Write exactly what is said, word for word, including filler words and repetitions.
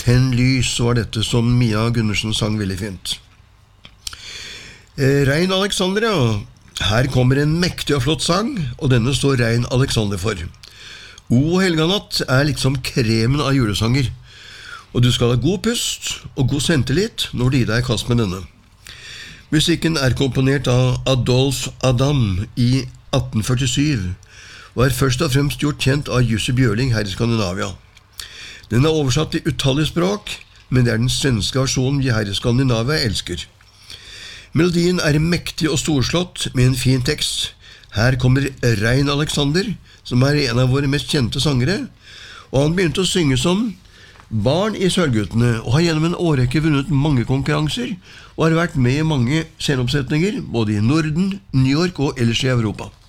Tenn lys var dette som Mia Gundersen sang veldig fint. Eh, Rein Alexander, ja. Her kommer en mektig og flott sang, og denne står Rein Alexander for. O Helganatt er liksom kremen av julesanger, og du skal ha god pust og god sentillit når du gir deg i kast med denne. Musikken er komponert av Adolf Adam i atten førtisju, og er først og fremst gjort kjent av Jussi Bjørling her i Skandinavia. Den er oversatt til utallige språk, men det er den svenske versjonen vi her i Skandinavia elsker. Melodien er mektig og storslått med en fin tekst. Her kommer Rein Alexander, som er en av våre mest kjente sangere, og han begynte å synge som barn i Sølvguttene, og har gjennom en årrekke vunnet mange konkurranser, og har vært med i mange sceneoppsetninger, både i Norden, New York og ellers i Europa.